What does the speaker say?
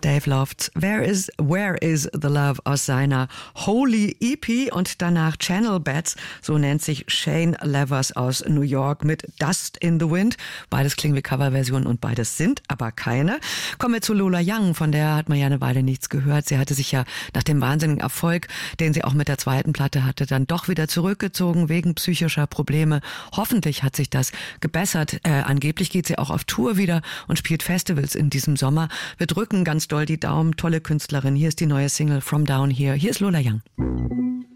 Dave Lofts Where is the Love aus seiner Holy EP und danach Channel Bats, so nennt sich Shane Levers aus New York mit Dust in the Wind. Beides klingen wie Coverversionen und beides sind aber keine. Kommen wir zu Lola Young, von der hat man ja eine Weile nichts gehört. Sie hatte sich ja nach dem wahnsinnigen Erfolg, den sie auch mit der zweiten Platte hatte, dann doch wieder zurückgezogen wegen psychischer Probleme. Hoffentlich hat sich das gebessert. Angeblich geht sie auch auf Tour wieder und spielt Festivals in diesem Sommer. Wir drücken ganz doll die Daumen. Tolle Künstlerin. Hier ist die neue Single From Down Here. Hier ist Lola Young.